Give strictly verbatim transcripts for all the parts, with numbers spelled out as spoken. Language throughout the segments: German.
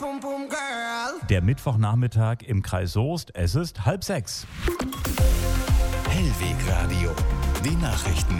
Der Mittwochnachmittag im Kreis Soest, es ist halb sechs. Hellwegradio, die Nachrichten.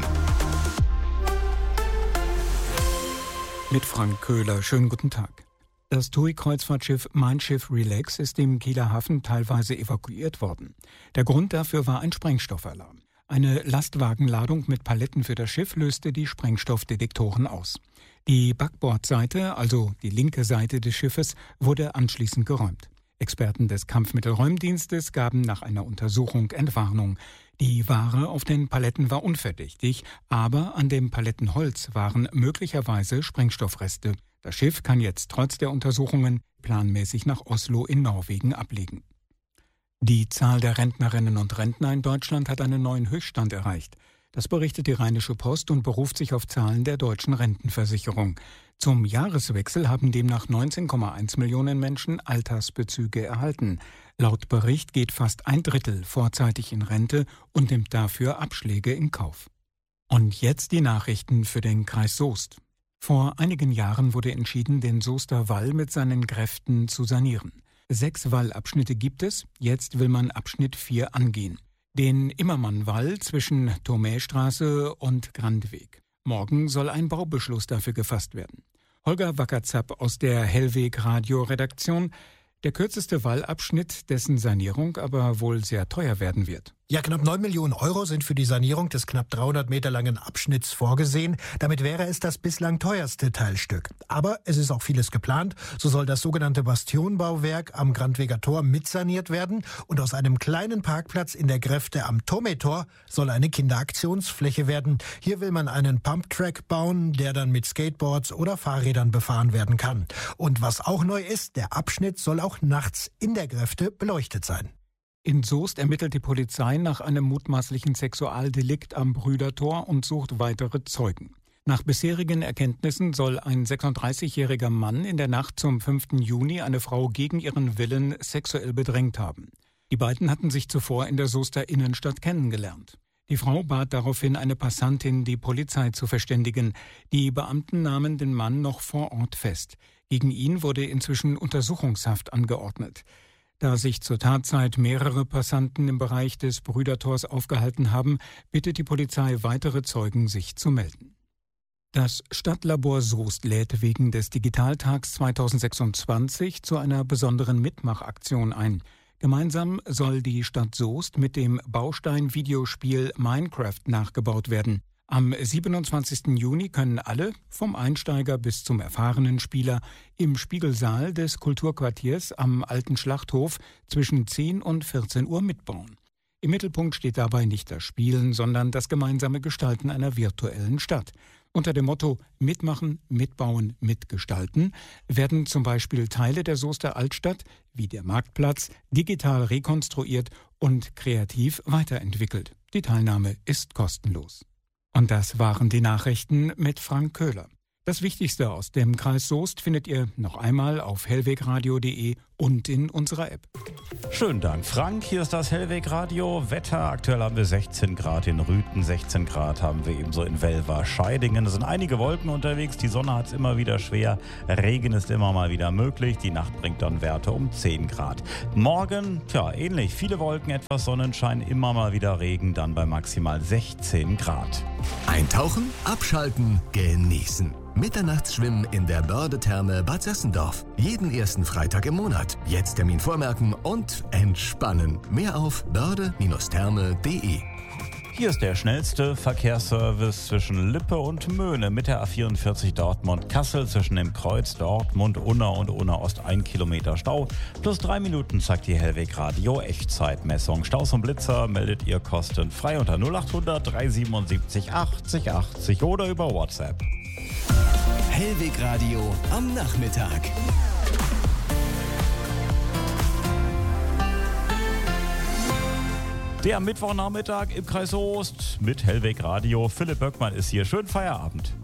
Mit Frank Köhler, schönen guten Tag. Das T U I-Kreuzfahrtschiff Mein Schiff Relax ist im Kieler Hafen teilweise evakuiert worden. Der Grund dafür war ein Sprengstoffalarm. Eine Lastwagenladung mit Paletten für das Schiff löste die Sprengstoffdetektoren aus. Die Backbordseite, also die linke Seite des Schiffes, wurde anschließend geräumt. Experten des Kampfmittelräumdienstes gaben nach einer Untersuchung Entwarnung. Die Ware auf den Paletten war unverdächtig, aber an dem Palettenholz waren möglicherweise Sprengstoffreste. Das Schiff kann jetzt trotz der Untersuchungen planmäßig nach Oslo in Norwegen ablegen. Die Zahl der Rentnerinnen und Rentner in Deutschland hat einen neuen Höchststand erreicht. Das berichtet die Rheinische Post und beruft sich auf Zahlen der deutschen Rentenversicherung. Zum Jahreswechsel haben demnach neunzehn Komma eins Millionen Menschen Altersbezüge erhalten. Laut Bericht geht fast ein Drittel vorzeitig in Rente und nimmt dafür Abschläge in Kauf. Und jetzt die Nachrichten für den Kreis Soest. Vor einigen Jahren wurde entschieden, den Soester Wall mit seinen Gräften zu sanieren. Sechs Wallabschnitte gibt es, jetzt will man Abschnitt vier angehen. Den Immermannwall zwischen Thomästraße und Grandweg. Morgen soll ein Baubeschluss dafür gefasst werden. Holger Wackerzapp aus der Hellwegradio-Redaktion. Der kürzeste Wallabschnitt, dessen Sanierung aber wohl sehr teuer werden wird. Ja, knapp neun Millionen Euro sind für die Sanierung des knapp dreihundert Meter langen Abschnitts vorgesehen. Damit wäre es das bislang teuerste Teilstück. Aber es ist auch vieles geplant. So soll das sogenannte Bastionbauwerk am Grandweger Tor mitsaniert werden. Und aus einem kleinen Parkplatz in der Gräfte am Thomätor soll eine Kinderaktionsfläche werden. Hier will man einen Pumptrack bauen, der dann mit Skateboards oder Fahrrädern befahren werden kann. Und was auch neu ist, der Abschnitt soll auch nachts in der Gräfte beleuchtet sein. In Soest ermittelt die Polizei nach einem mutmaßlichen Sexualdelikt am Brüdertor und sucht weitere Zeugen. Nach bisherigen Erkenntnissen soll ein sechsunddreißigjähriger Mann in der Nacht zum fünften Juni eine Frau gegen ihren Willen sexuell bedrängt haben. Die beiden hatten sich zuvor in der Soester Innenstadt kennengelernt. Die Frau bat daraufhin eine Passantin, die Polizei zu verständigen. Die Beamten nahmen den Mann noch vor Ort fest. Gegen ihn wurde inzwischen Untersuchungshaft angeordnet. Da sich zur Tatzeit mehrere Passanten im Bereich des Brüdertors aufgehalten haben, bittet die Polizei weitere Zeugen, sich zu melden. Das Stadtlabor Soest lädt wegen des Digitaltags zweitausendsechsundzwanzig zu einer besonderen Mitmachaktion ein. Gemeinsam soll die Stadt Soest mit dem Baustein-Videospiel Minecraft nachgebaut werden. Am siebenundzwanzigsten Juni können alle, vom Einsteiger bis zum erfahrenen Spieler, im Spiegelsaal des Kulturquartiers am Alten Schlachthof zwischen zehn und vierzehn Uhr mitbauen. Im Mittelpunkt steht dabei nicht das Spielen, sondern das gemeinsame Gestalten einer virtuellen Stadt. Unter dem Motto Mitmachen, Mitbauen, Mitgestalten werden zum Beispiel Teile der Soester Altstadt, wie der Marktplatz, digital rekonstruiert und kreativ weiterentwickelt. Die Teilnahme ist kostenlos. Und das waren die Nachrichten mit Frank Köhler. Das Wichtigste aus dem Kreis Soest findet ihr noch einmal auf hellwegradio punkt de und in unserer App. Schönen Dank, Frank. Hier ist das Hellwegradio. Wetter, aktuell haben wir sechzehn Grad in Rüthen, sechzehn Grad haben wir ebenso in Welver-Scheidingen. Es sind einige Wolken unterwegs, die Sonne hat es immer wieder schwer, Regen ist immer mal wieder möglich, die Nacht bringt dann Werte um zehn Grad. Morgen, tja, ähnlich, viele Wolken, etwas Sonnenschein, immer mal wieder Regen, dann bei maximal sechzehn Grad. Eintauchen, abschalten, genießen. Mitternachtsschwimmen in der Börde-Therme Bad Sessendorf. Jeden ersten Freitag im Monat. Jetzt Termin vormerken und entspannen. Mehr auf börde Therme punkt de. Hier ist der schnellste Verkehrsservice zwischen Lippe und Möhne mit der A vierundvierzig Dortmund-Kassel zwischen dem Kreuz Dortmund-Unna und Unna-Ost ein Kilometer Stau. Plus drei Minuten zeigt die Hellwegradio Echtzeitmessung. Staus und Blitzer meldet ihr kostenfrei unter null achthundert dreihundertsiebenundsiebzig achtzig achtzig oder über WhatsApp. Hellwegradio am Nachmittag. Der Mittwochnachmittag im Kreis Soest mit Hellwegradio. Philipp Böckmann ist hier. Schönen Feierabend.